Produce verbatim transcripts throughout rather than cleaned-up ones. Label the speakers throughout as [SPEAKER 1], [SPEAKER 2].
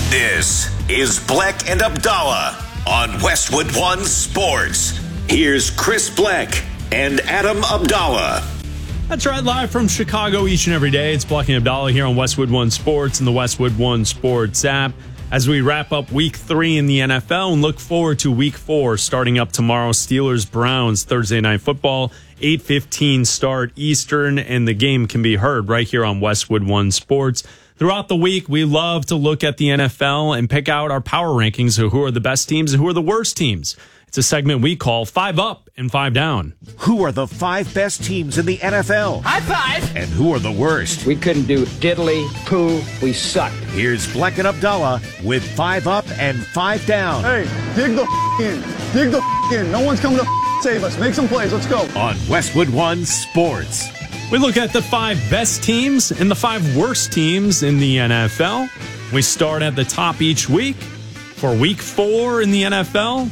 [SPEAKER 1] This is Bleck and Abdallah on Westwood One Sports. Here's Chris Bleck and Adam Abdallah.
[SPEAKER 2] That's right, live from Chicago each and every day. It's Bleck and Abdallah here on Westwood One Sports and the Westwood One Sports app as we wrap up week three in the N F L and look forward to week four starting up tomorrow. Steelers-Browns, Thursday Night Football, eight fifteen start Eastern, and the game can be heard right here on Westwood One Sports. Throughout the week, we love to look at the N F L and pick out our power rankings of who are the best teams and who are the worst teams. It's a segment we call Five Up and Five Down.
[SPEAKER 1] Who are the five best teams in the N F L?
[SPEAKER 3] High five!
[SPEAKER 1] And who are the worst?
[SPEAKER 4] We couldn't do diddly, poo, we sucked.
[SPEAKER 1] Here's Bleck and Abdallah with Five Up and Five Down.
[SPEAKER 5] Hey, dig the in. Dig the in. No one's coming to save us. Make some plays. Let's go.
[SPEAKER 1] On Westwood One Sports.
[SPEAKER 2] We look at the five best teams and the five worst teams in the N F L. We start at the top each week. For week four in the N F L,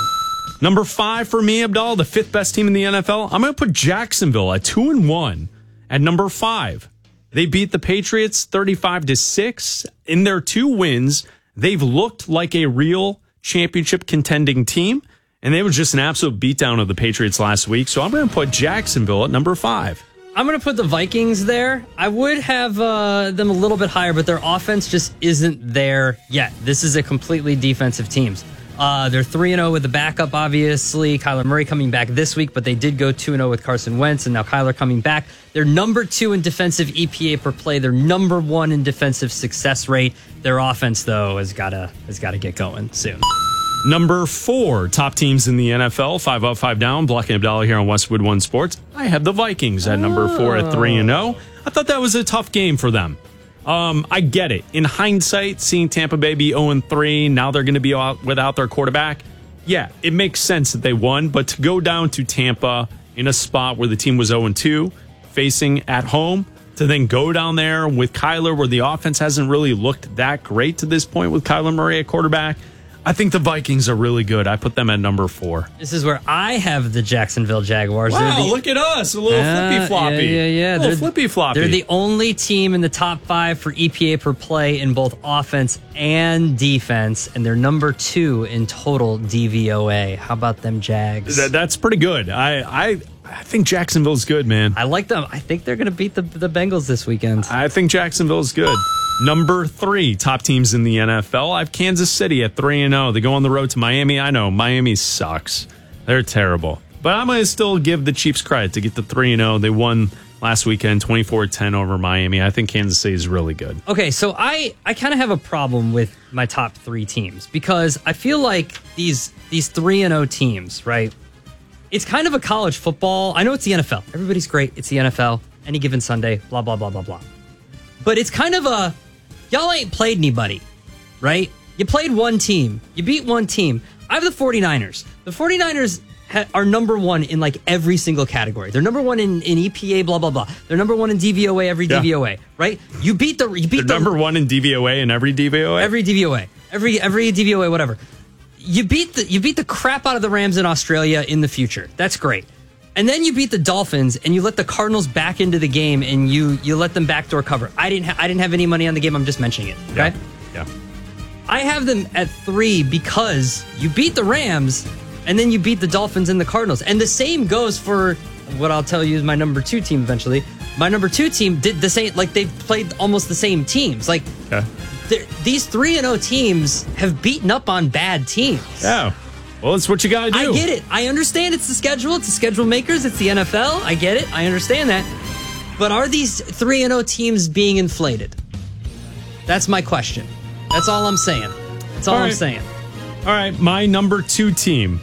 [SPEAKER 2] number five for me, Abdallah, the fifth best team in the N F L, I'm going to put Jacksonville at two and one at number five. They beat the Patriots thirty-five to six. In their two wins, they've looked like a real championship contending team, and they were just an absolute beatdown of the Patriots last week. So I'm going to put Jacksonville at number five.
[SPEAKER 6] I'm going to put the Vikings there. I would have uh, them a little bit higher, but their offense just isn't there yet. This is a completely defensive team. Uh, they're three and oh with the backup, obviously. Kyler Murray coming back this week, but they did go two and oh with Carson Wentz, and now Kyler coming back. They're number two in defensive E P A per play. They're number one in defensive success rate. Their offense, though, has got to has got to get going soon.
[SPEAKER 2] Number four, top teams in the N F L, five up, five down. Bleck and Abdallah here on Westwood One Sports. I have the Vikings at number four at three and oh. I thought that was a tough game for them. Um, I get it. In hindsight, seeing Tampa Bay be oh and three, now they're going to be out without their quarterback. Yeah, it makes sense that they won, but to go down to Tampa in a spot where the team was oh and two, facing at home, to then go down there with Kyler where the offense hasn't really looked that great to this point with Kyler Murray at quarterback, I think the Vikings are really good. I put them at number four.
[SPEAKER 6] This is where I have the Jacksonville Jaguars.
[SPEAKER 2] Wow,
[SPEAKER 6] the,
[SPEAKER 2] look at us. A little uh, flippy-floppy.
[SPEAKER 6] Yeah, yeah, yeah.
[SPEAKER 2] A little flippy-floppy.
[SPEAKER 6] They're the only team in the top five for E P A per play in both offense and defense, and they're number two in total D V O A. How about them Jags?
[SPEAKER 2] That, that's pretty good. I, I I think Jacksonville's good, man.
[SPEAKER 6] I like them. I think they're going to beat the, the Bengals this weekend.
[SPEAKER 2] I think Jacksonville's good. Number three, top teams in the N F L. I have Kansas City at three and oh. They go on the road to Miami. I know, Miami sucks. They're terrible. But I'm going to still give the Chiefs credit to get the three and oh. They won last weekend twenty-four ten over Miami. I think Kansas City is really good.
[SPEAKER 6] Okay, so I, I kind of have a problem with my top three teams because I feel like these these three and oh teams, right? It's kind of a college football. I know it's the N F L. Everybody's great. It's the N F L. Any given Sunday, blah, blah, blah, blah, blah. But it's kind of a... Y'all ain't played anybody, right? You played one team. You beat one team. I have the 49ers. The 49ers ha- are number one in like every single category. They're number one in, in E P A, blah, blah, blah. They're number one in D V O A, every yeah. D V O A, right? You beat the... You beat
[SPEAKER 2] They're
[SPEAKER 6] the,
[SPEAKER 2] number one in D V O A and every D V O A?
[SPEAKER 6] Every D V O A. Every, every D V O A, whatever. You beat the you beat the crap out of the Rams in Australia in the future. That's great. And then you beat the Dolphins and you let the Cardinals back into the game and you you let them backdoor cover. I didn't ha- I didn't have any money on the game. I'm just mentioning it. Okay.
[SPEAKER 2] Yeah. yeah.
[SPEAKER 6] I have them at three because you beat the Rams and then you beat the Dolphins and the Cardinals. And the same goes for what I'll tell you is my number two team eventually. My number two team did the same. Like they've played almost the same teams. Like
[SPEAKER 2] okay.
[SPEAKER 6] these three and oh teams have beaten up on bad teams.
[SPEAKER 2] Yeah. Well, it's what you got to do.
[SPEAKER 6] I get it. I understand it's the schedule. It's the schedule makers. It's the N F L. I get it. I understand that. But are these three and oh teams being inflated? That's my question. That's all I'm saying. That's all, all right. I'm saying.
[SPEAKER 2] All right, my number two team.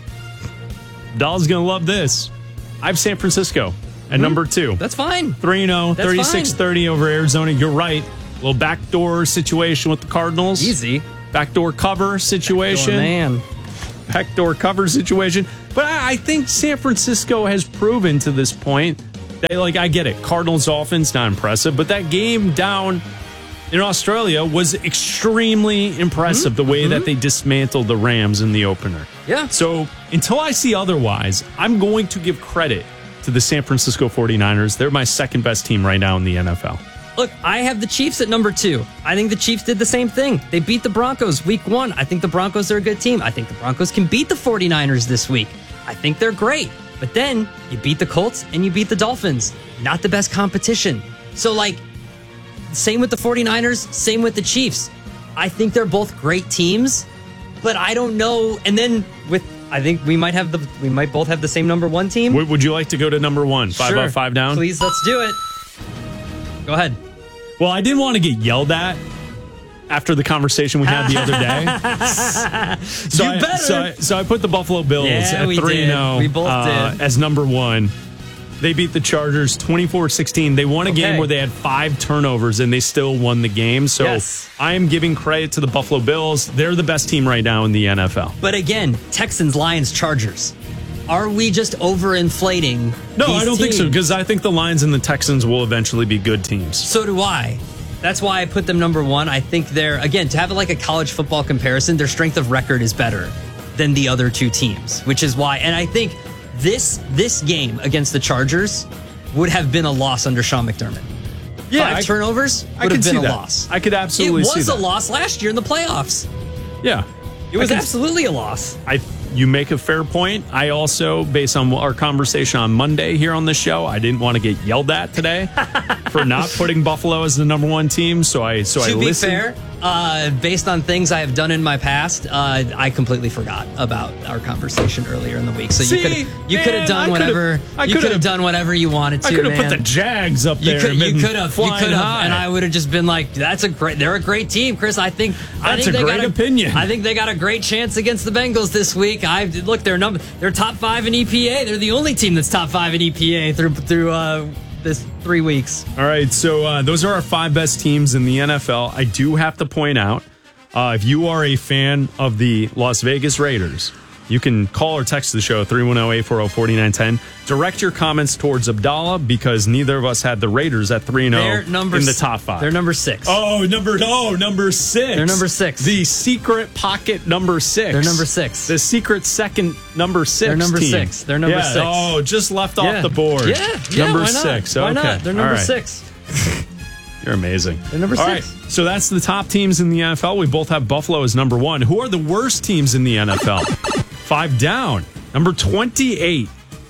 [SPEAKER 2] Doll's going to love this. I have San Francisco at mm-hmm. number two.
[SPEAKER 6] That's fine.
[SPEAKER 2] three and oh, thirty-six thirty over Arizona. You're right. A little backdoor situation with the Cardinals.
[SPEAKER 6] Easy.
[SPEAKER 2] Backdoor cover situation.
[SPEAKER 6] Backdoor man.
[SPEAKER 2] Backdoor cover situation. But I, I think San Francisco has proven to this point that, like, I get it. Cardinals offense, not impressive. But that game down in Australia was extremely impressive, mm-hmm. the way mm-hmm. that they dismantled the Rams in the opener.
[SPEAKER 6] Yeah.
[SPEAKER 2] So until I see otherwise, I'm going to give credit to the San Francisco 49ers. They're my second best team right now in the N F L.
[SPEAKER 6] Look, I have the Chiefs at number two. I think the Chiefs did the same thing. They beat the Broncos week one. I think the Broncos are a good team. I think the Broncos can beat the 49ers this week. I think they're great. But then you beat the Colts and you beat the Dolphins. Not the best competition. So, like, same with the 49ers, same with the Chiefs. I think they're both great teams, but I don't know. And then with, I think we might have the, we might both have the same number one team.
[SPEAKER 2] Would, would you like to go to number one? Five
[SPEAKER 6] Sure.
[SPEAKER 2] up, five down?
[SPEAKER 6] Please, let's do it. Go ahead.
[SPEAKER 2] Well, I didn't want to get yelled at after the conversation we had the other day. so
[SPEAKER 6] You
[SPEAKER 2] I,
[SPEAKER 6] better.
[SPEAKER 2] So I, so I put the Buffalo Bills
[SPEAKER 6] Yeah,
[SPEAKER 2] at
[SPEAKER 6] we
[SPEAKER 2] three
[SPEAKER 6] did.
[SPEAKER 2] and oh
[SPEAKER 6] We both
[SPEAKER 2] uh,
[SPEAKER 6] did.
[SPEAKER 2] as number one. They beat the Chargers twenty-four sixteen. They won a game
[SPEAKER 6] Okay.
[SPEAKER 2] where they had five turnovers and they still won the game. So
[SPEAKER 6] Yes.
[SPEAKER 2] I am giving credit to the Buffalo Bills. They're the best team right now in the N F L.
[SPEAKER 6] But again, Texans, Lions, Chargers. Are we just overinflating?
[SPEAKER 2] No,
[SPEAKER 6] these
[SPEAKER 2] I don't think so,
[SPEAKER 6] teams?
[SPEAKER 2] because I think the Lions and the Texans will eventually be good teams.
[SPEAKER 6] So do I. That's why I put them number one. I think they're, again, to have like a college football comparison, their strength of record is better than the other two teams, which is why. And I think this this game against the Chargers would have been a loss under Sean McDermott.
[SPEAKER 2] Yeah,
[SPEAKER 6] Five
[SPEAKER 2] I-
[SPEAKER 6] turnovers
[SPEAKER 2] I
[SPEAKER 6] would have
[SPEAKER 2] could
[SPEAKER 6] been
[SPEAKER 2] see
[SPEAKER 6] a
[SPEAKER 2] that.
[SPEAKER 6] loss.
[SPEAKER 2] I could absolutely
[SPEAKER 6] It
[SPEAKER 2] see
[SPEAKER 6] was a
[SPEAKER 2] that.
[SPEAKER 6] loss last year in the playoffs.
[SPEAKER 2] Yeah.
[SPEAKER 6] It was
[SPEAKER 2] I can-
[SPEAKER 6] absolutely a loss.
[SPEAKER 2] I you make a fair point. I also, based on our conversation on Monday here on the show, I didn't want to get yelled at today for not putting Buffalo as the number one team. So I so I
[SPEAKER 6] To be
[SPEAKER 2] listened.
[SPEAKER 6] fair, uh, based on things I have done in my past, uh, I completely forgot about our conversation earlier in the week. So
[SPEAKER 2] See,
[SPEAKER 6] you could you
[SPEAKER 2] man,
[SPEAKER 6] could have
[SPEAKER 2] I
[SPEAKER 6] done
[SPEAKER 2] could've-
[SPEAKER 6] whatever
[SPEAKER 2] I
[SPEAKER 6] you
[SPEAKER 2] could've-
[SPEAKER 6] could have done whatever you wanted to.
[SPEAKER 2] I could have
[SPEAKER 6] man.
[SPEAKER 2] put the Jags up
[SPEAKER 6] You
[SPEAKER 2] there.
[SPEAKER 6] could
[SPEAKER 2] and
[SPEAKER 6] you
[SPEAKER 2] been
[SPEAKER 6] could have you
[SPEAKER 2] flying
[SPEAKER 6] could have,
[SPEAKER 2] high.
[SPEAKER 6] and I would have just been like, "That's a great. They're a great team, Chris. I think I
[SPEAKER 2] That's
[SPEAKER 6] think
[SPEAKER 2] a
[SPEAKER 6] they
[SPEAKER 2] great
[SPEAKER 6] got
[SPEAKER 2] opinion.
[SPEAKER 6] I think they got a great chance against the Bengals this week. I look, they're number they're top five in E P A. They're the only team that's top five in E P A through through uh, this three weeks.
[SPEAKER 2] All right, so uh, those are our five best teams in the N F L. I do have to point out, uh, if you are a fan of the Las Vegas Raiders, you can call or text the show, three one zero, eight four zero, four nine one zero. Direct your comments towards Abdallah because neither of us had the Raiders at three and
[SPEAKER 6] They're
[SPEAKER 2] oh
[SPEAKER 6] number
[SPEAKER 2] in the
[SPEAKER 6] s-
[SPEAKER 2] top five.
[SPEAKER 6] They're number six.
[SPEAKER 2] Oh, number oh, number six.
[SPEAKER 6] They're number six.
[SPEAKER 2] The secret pocket number six.
[SPEAKER 6] They're number six.
[SPEAKER 2] The secret second number six.
[SPEAKER 6] They're number
[SPEAKER 2] team.
[SPEAKER 6] six. They're number
[SPEAKER 2] Yeah,
[SPEAKER 6] six.
[SPEAKER 2] Oh, just left
[SPEAKER 6] Yeah.
[SPEAKER 2] off the board.
[SPEAKER 6] Yeah, yeah,
[SPEAKER 2] number
[SPEAKER 6] why not?
[SPEAKER 2] six.
[SPEAKER 6] Why
[SPEAKER 2] Okay.
[SPEAKER 6] not? They're number
[SPEAKER 2] All right.
[SPEAKER 6] six.
[SPEAKER 2] You're amazing.
[SPEAKER 6] They're number
[SPEAKER 2] All
[SPEAKER 6] six.
[SPEAKER 2] right, so that's the top teams in the N F L. We both have Buffalo as number one. Who are the worst teams in the N F L? Five down. Number twenty-eight.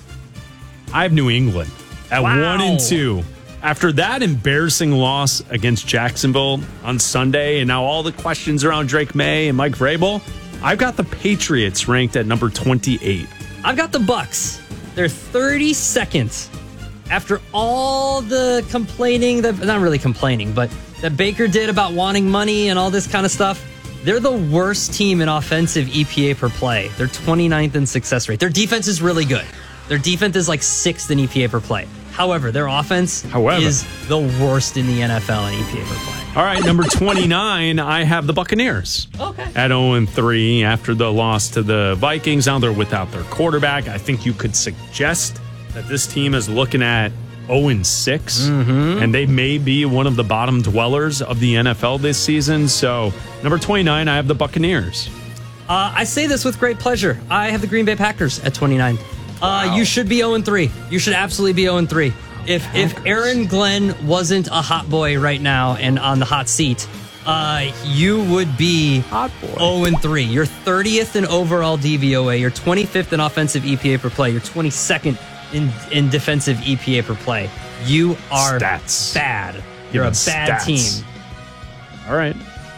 [SPEAKER 2] I have New England at
[SPEAKER 6] Wow.
[SPEAKER 2] one and two. After that embarrassing loss against Jacksonville on Sunday, and now all the questions around Drake May and Mike Vrabel, I've got the Patriots ranked at number twenty-eight.
[SPEAKER 6] I've got the Bucks. They're thirty-second. After all the complaining, that not really complaining, but that Baker did about wanting money and all this kind of stuff, they're the worst team in offensive E P A per play. They're twenty-ninth in success rate. Their defense is really good. Their defense is like sixth in E P A per play. However, their offense
[SPEAKER 2] However.
[SPEAKER 6] is the worst in the N F L in E P A per play.
[SPEAKER 2] All right, number twenty-nine, I have the Buccaneers.
[SPEAKER 6] Okay.
[SPEAKER 2] At oh and three after the loss to the Vikings. Now they're without their quarterback. I think you could suggest that this team is looking at oh and six,
[SPEAKER 6] Mm-hmm.
[SPEAKER 2] and they may be one of the bottom dwellers of the N F L this season. So, number twenty-nine, I have the Buccaneers.
[SPEAKER 6] Uh, I say this with great pleasure. I have the Green Bay Packers at twenty-nine. Uh, you should be oh and three. You should absolutely be oh and three. If if Aaron Glenn wasn't a hot boy right now and on the hot seat, uh, you would be
[SPEAKER 2] Hot boy.
[SPEAKER 6] oh and three. You're thirtieth in overall D V O A. You're twenty-fifth in offensive E P A per play. You're twenty-second in, in defensive E P A per play. You are
[SPEAKER 2] Stats.
[SPEAKER 6] bad. You're a
[SPEAKER 2] Give me
[SPEAKER 6] bad
[SPEAKER 2] stats.
[SPEAKER 6] team.
[SPEAKER 2] All right.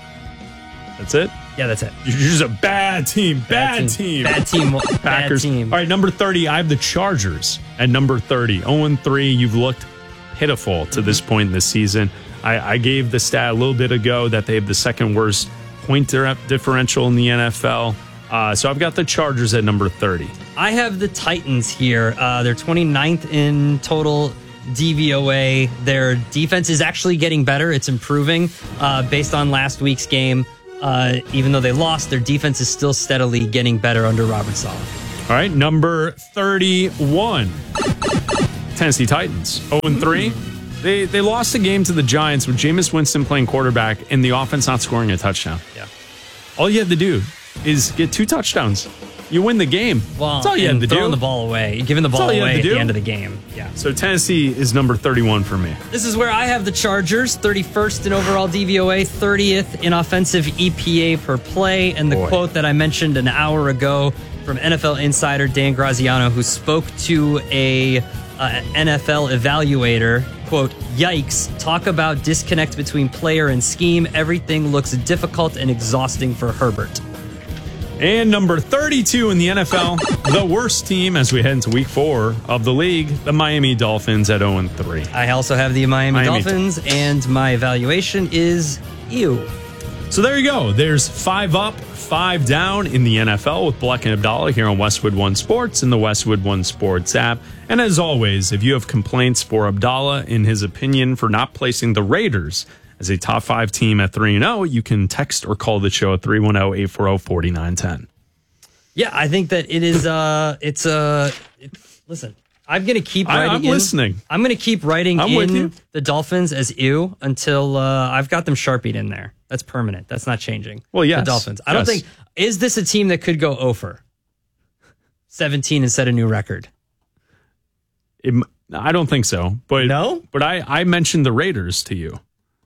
[SPEAKER 2] That's it?
[SPEAKER 6] Yeah, that's it.
[SPEAKER 2] You're just a bad team. Bad, team.
[SPEAKER 6] Bad team. Bad
[SPEAKER 2] Packers.
[SPEAKER 6] team.
[SPEAKER 2] All right, number thirty, I have the Chargers at number thirty. oh and three, you've looked pitiful to this point in the season. I, I gave the stat a little bit ago that they have the second worst point differential in the N F L. Uh, so I've got the Chargers at number thirty.
[SPEAKER 6] I have the Titans here. Uh, they're twenty-ninth in total D V O A. Their defense is actually getting better. It's improving uh, based on last week's game. Uh, even though they lost, their defense is still steadily getting better under Robert Saleh.
[SPEAKER 2] All right, number thirty-one, Tennessee Titans. oh and three. They, they lost the game to the Giants with Jameis Winston playing quarterback and the offense not scoring a touchdown.
[SPEAKER 6] Yeah.
[SPEAKER 2] All you have to do is get two touchdowns you win the game.
[SPEAKER 6] Well,
[SPEAKER 2] That's all you had to
[SPEAKER 6] throwing
[SPEAKER 2] do.
[SPEAKER 6] the ball away, giving the
[SPEAKER 2] That's
[SPEAKER 6] ball
[SPEAKER 2] all you had
[SPEAKER 6] away
[SPEAKER 2] to
[SPEAKER 6] at
[SPEAKER 2] do.
[SPEAKER 6] the end of the game. Yeah.
[SPEAKER 2] So Tennessee is number thirty-one for me.
[SPEAKER 6] This is where I have the Chargers, thirty-first in overall D V O A, thirtieth in offensive E P A per play. And the
[SPEAKER 2] Boy.
[SPEAKER 6] quote that I mentioned an hour ago from N F L insider Dan Graziano, who spoke to a uh, N F L evaluator, quote, "Yikes, talk about disconnect between player and scheme. Everything looks difficult and exhausting for Herbert."
[SPEAKER 2] And number thirty-two in the N F L, the worst team as we head into week four of the league, the Miami Dolphins at oh and three.
[SPEAKER 6] I also have the Miami,
[SPEAKER 2] Miami
[SPEAKER 6] Dolphins, and my evaluation is ew.
[SPEAKER 2] So there you go. There's five up, five down in the N F L with Black and Abdallah here on Westwood One Sports and the Westwood One Sports app. And as always, if you have complaints for Abdallah in his opinion for not placing the Raiders as a top five team at three and oh, you can text or call the show at three one zero, eight four zero, four nine one zero.
[SPEAKER 6] Yeah, I think that it is. Uh, it's uh, it, listen. I'm gonna keep
[SPEAKER 2] I-
[SPEAKER 6] writing.
[SPEAKER 2] I'm
[SPEAKER 6] in,
[SPEAKER 2] listening.
[SPEAKER 6] I'm gonna keep writing
[SPEAKER 2] I'm with
[SPEAKER 6] in
[SPEAKER 2] you.
[SPEAKER 6] the Dolphins as ew until uh, I've got them sharpied in there. That's permanent. That's not changing.
[SPEAKER 2] Well, yes.
[SPEAKER 6] the Dolphins. I don't
[SPEAKER 2] Yes.
[SPEAKER 6] think is this a team that could go over seventeen and set a new record.
[SPEAKER 2] It, I don't think so. But
[SPEAKER 6] No?
[SPEAKER 2] But I, I mentioned the Raiders to you.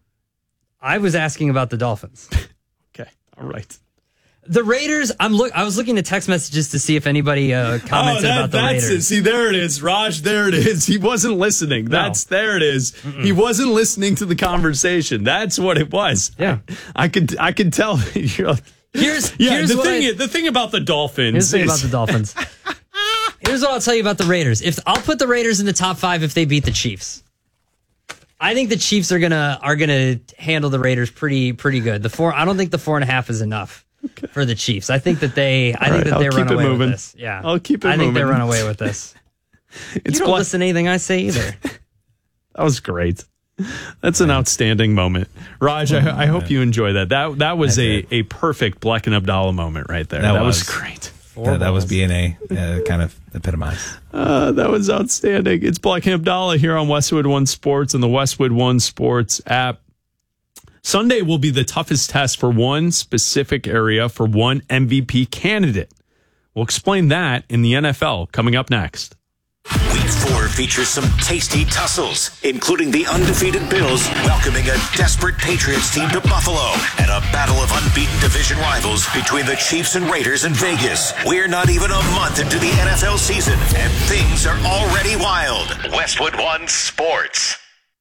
[SPEAKER 6] I was asking about the Dolphins.
[SPEAKER 2] Okay. All right.
[SPEAKER 6] The Raiders. I'm look. I was looking at text messages to see if anybody uh, commented about the Raiders.
[SPEAKER 2] Oh, it. See, there it is, Raj. There it is. He wasn't listening. That's there it is. Mm-mm. He wasn't listening to the conversation. That's what it was.
[SPEAKER 6] Yeah,
[SPEAKER 2] I, I could. I could tell. You're like,
[SPEAKER 6] here's
[SPEAKER 2] yeah.
[SPEAKER 6] here's
[SPEAKER 2] the
[SPEAKER 6] what
[SPEAKER 2] thing.
[SPEAKER 6] I,
[SPEAKER 2] is, the thing about the Dolphins.
[SPEAKER 6] Here's the thing
[SPEAKER 2] is,
[SPEAKER 6] about the Dolphins. Here's what I'll tell you about the Raiders. If I'll put the Raiders in the top five if they beat the Chiefs. I think the Chiefs are gonna are gonna handle the Raiders pretty pretty good. The four. I don't think the four and a half is enough. Okay. For the Chiefs, I think that they, I
[SPEAKER 2] All
[SPEAKER 6] think
[SPEAKER 2] right,
[SPEAKER 6] that
[SPEAKER 2] I'll
[SPEAKER 6] they
[SPEAKER 2] keep
[SPEAKER 6] run
[SPEAKER 2] it
[SPEAKER 6] away
[SPEAKER 2] moving.
[SPEAKER 6] with this. Yeah,
[SPEAKER 2] I'll keep it
[SPEAKER 6] I think
[SPEAKER 2] moving.
[SPEAKER 6] they run away with this.
[SPEAKER 2] It's
[SPEAKER 6] you don't
[SPEAKER 2] black-
[SPEAKER 6] listen to anything I say either.
[SPEAKER 2] That was great. That's an outstanding moment, Raj. I, I hope you enjoy that. That that was a, a perfect Black and Abdallah moment right there.
[SPEAKER 3] That
[SPEAKER 2] That, was.
[SPEAKER 3] was.
[SPEAKER 2] great.
[SPEAKER 3] That, that was B N A uh, kind of epitomized.
[SPEAKER 2] Uh, that was outstanding. It's Black and Abdallah here on Westwood One Sports and the Westwood One Sports app. Sunday will be the toughest test for one specific area for one M V P candidate. We'll explain that in the N F L coming up next.
[SPEAKER 1] Week four features some tasty tussles, including the undefeated Bills welcoming a desperate Patriots team to Buffalo and a battle of unbeaten division rivals between the Chiefs and Raiders in Vegas. We're not even a month into the N F L season, and things are already wild. Westwood One Sports.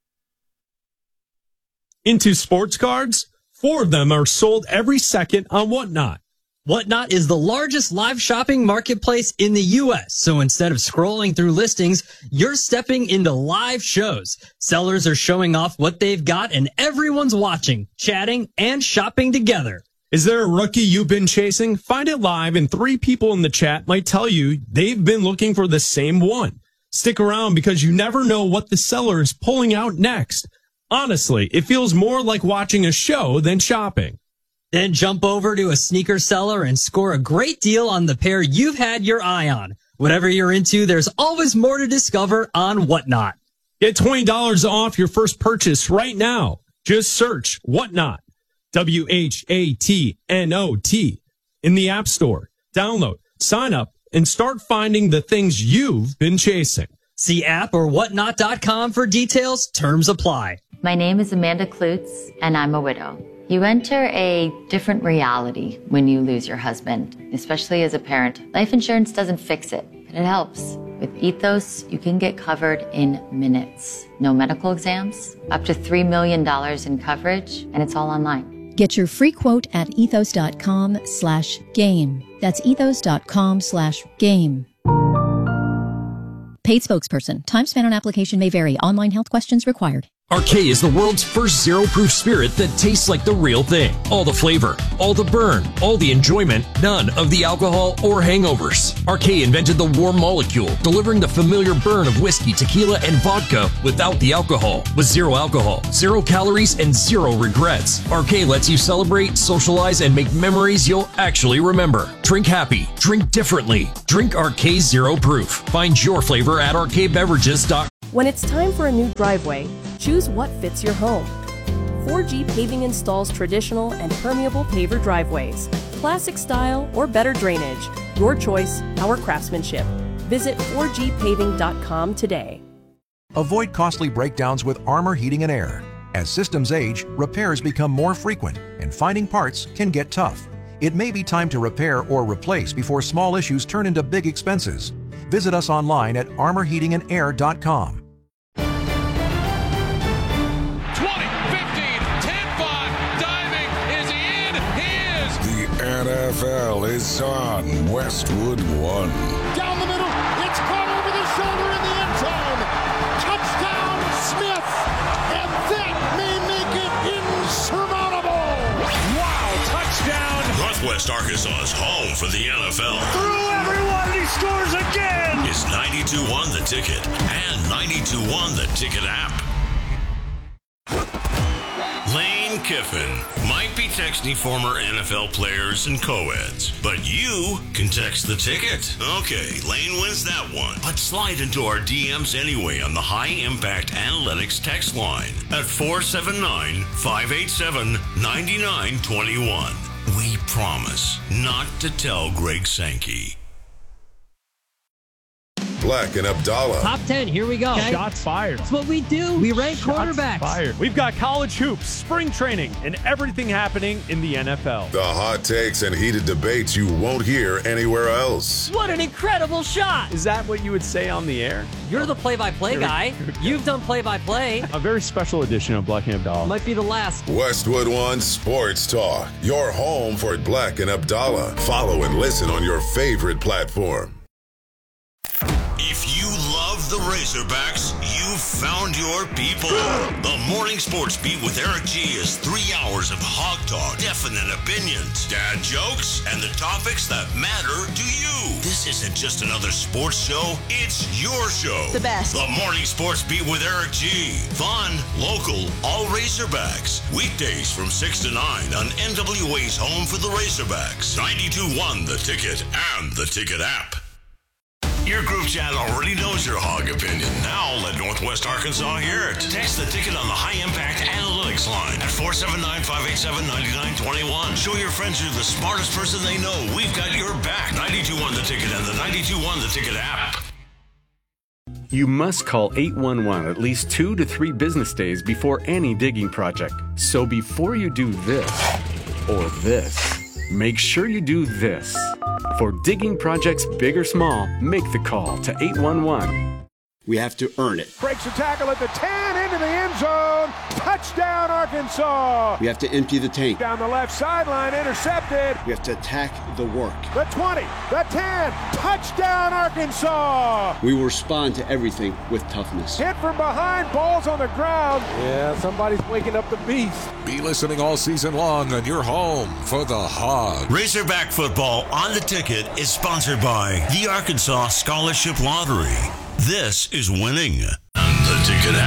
[SPEAKER 2] Into sports cards, four of them are sold every second on Whatnot.
[SPEAKER 6] Whatnot is the largest live shopping marketplace in the U S. So instead of scrolling through listings, you're stepping into live shows. Sellers are showing off what they've got and everyone's watching, chatting, and shopping together.
[SPEAKER 2] Is there a rookie you've been chasing? Find it live and three people in the chat might tell you they've been looking for the same one. Stick around because you never know what the seller is pulling out next. Honestly, it feels more like watching a show than shopping.
[SPEAKER 6] Then jump over to a sneaker seller and score a great deal on the pair you've had your eye on. Whatever you're into, there's always more to discover on Whatnot.
[SPEAKER 2] Get twenty dollars off your first purchase right now. Just search Whatnot, W H A T N O T, in the App Store. Download, sign up, and start finding the things you've been chasing.
[SPEAKER 6] See app or whatnot dot com for details. Terms apply.
[SPEAKER 7] My name is Amanda Klutz, and I'm a widow. You enter a different reality when you lose your husband, especially as a parent. Life insurance doesn't fix it, but it helps. With Ethos, you can get covered in minutes. No medical exams, up to three million dollars in coverage, and it's all online.
[SPEAKER 8] Get your free quote at ethos.com slash game. That's ethos.com slash game. Paid spokesperson. Time spent on application may vary. Online health questions required.
[SPEAKER 9] Arcade is the world's first zero-proof spirit that tastes like the real thing. All the flavor, all the burn, all the enjoyment, none of the alcohol or hangovers. Arcade invented the warm molecule, delivering the familiar burn of whiskey, tequila, and vodka without the alcohol. With zero alcohol, zero calories, and zero regrets. Arcade lets you celebrate, socialize, and make memories you'll actually remember. Drink happy. Drink differently. Drink Arcade Zero Proof. Find your flavor at arcade beverages dot com.
[SPEAKER 10] When it's time for a new driveway, choose what fits your home. four G Paving installs traditional and permeable paver driveways, classic style, or better drainage. Your choice, our craftsmanship. Visit four G paving dot com today.
[SPEAKER 11] Avoid costly breakdowns with Armor Heating and Air. As systems age, repairs become more frequent, and finding parts can get tough. It may be time to repair or replace before small issues turn into big expenses. Visit us online at armor heating and air dot com.
[SPEAKER 12] twenty, fifteen, ten, five, diving, is he in? He is!
[SPEAKER 13] The N F L is on Westwood One.
[SPEAKER 14] Down the middle, it's caught over the shoulder in the end zone. Touchdown, Smith! And that may make it insurmountable!
[SPEAKER 12] Wow, touchdown!
[SPEAKER 1] Northwest Arkansas's home for the N F L.
[SPEAKER 12] Through everyone, he scores again!
[SPEAKER 1] Is ninety-two one The Ticket and ninety-two one The Ticket app. Lane Kiffin might be texting former N F L players and co-eds, but you can text the ticket. Okay, Lane wins that one. But slide into our D Ms anyway on the High Impact Analytics text line at four seven nine, five eight seven, nine nine two one. We promise not to tell Greg Sankey.
[SPEAKER 13] Black and Abdallah.
[SPEAKER 15] Top ten, here we go.
[SPEAKER 16] Okay. Shots fired.
[SPEAKER 15] That's what we do. We rank
[SPEAKER 16] Shots
[SPEAKER 15] quarterbacks.
[SPEAKER 16] Fired. We've got college hoops, spring training, and everything happening in the N F L.
[SPEAKER 13] The hot takes and heated debates you won't hear anywhere else.
[SPEAKER 15] What an incredible shot.
[SPEAKER 16] Is that what you would say on the air?
[SPEAKER 15] You're the play-by-play
[SPEAKER 16] Here,
[SPEAKER 15] guy.
[SPEAKER 16] here
[SPEAKER 15] You've done play-by-play.
[SPEAKER 16] A very special edition of Black and Abdallah.
[SPEAKER 15] Might be the last.
[SPEAKER 13] Westwood One Sports Talk. Your home for Black and Abdallah. Follow and listen on your favorite platform.
[SPEAKER 1] If you love the Razorbacks, you've found your people. The Morning Sports Beat with Eric G is three hours of hog talk, definite opinions, dad jokes, and the topics that matter to you. This isn't just another sports show, it's your show.
[SPEAKER 17] The best.
[SPEAKER 1] The Morning Sports Beat with Eric G. Fun, local, all Razorbacks. Weekdays from six to nine on N W A's home for the Razorbacks. ninety-two one The Ticket and the Ticket app. Your group chat already knows your hog opinion. Now let Northwest Arkansas hear it. Text the ticket on the High Impact Analytics line at four seven nine, five eight seven, nine nine two one. Show your friends you're the smartest person they know. We've got your back. ninety-two one The Ticket and the ninety-two one The Ticket app.
[SPEAKER 18] You must call eight one one at least two to three business days before any digging project. So before you do this or this, make sure you do this. For digging projects big or small, make the call to eight one one.
[SPEAKER 19] We have to earn it.
[SPEAKER 14] Breaks a tackle at the ten, into the end zone. Touchdown, Arkansas.
[SPEAKER 19] We have to empty the tank.
[SPEAKER 14] Down the left sideline, intercepted.
[SPEAKER 19] We have to attack the work.
[SPEAKER 14] The twenty, the ten, touchdown, Arkansas.
[SPEAKER 19] We will respond to everything with toughness.
[SPEAKER 14] Hit from behind, balls on the ground. Yeah, somebody's waking up the beast.
[SPEAKER 13] Be listening all season long on your home for the Hog.
[SPEAKER 1] Razorback football on the Ticket is sponsored by the Arkansas Scholarship Lottery. This is winning. And the Ticket app.